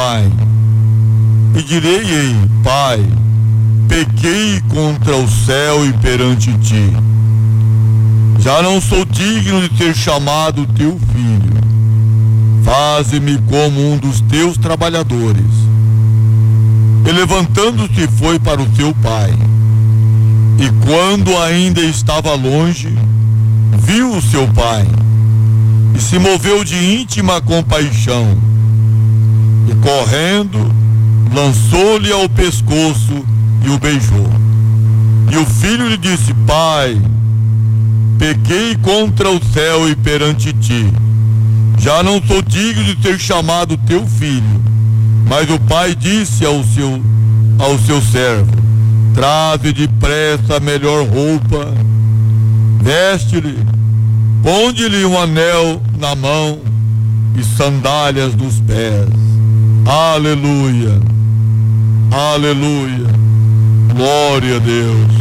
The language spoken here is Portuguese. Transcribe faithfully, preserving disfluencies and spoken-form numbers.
pai e direi-ei: Pai, pequei contra o céu e perante ti. Já não sou digno de ser chamado teu filho. Faze-me como um dos teus trabalhadores. E levantando-se foi para o seu pai. E quando ainda estava longe, viu o seu pai e se moveu de íntima compaixão. E correndo, lançou-lhe ao pescoço e o beijou. E o filho lhe disse: Pai, pequei contra o céu e perante ti. Já não sou digno de ser chamado teu filho. Mas o pai disse ao seu, ao seu servo: Traze depressa a melhor roupa, veste-lhe, ponde-lhe um anel na mão e sandálias nos pés. Aleluia, aleluia, glória a Deus.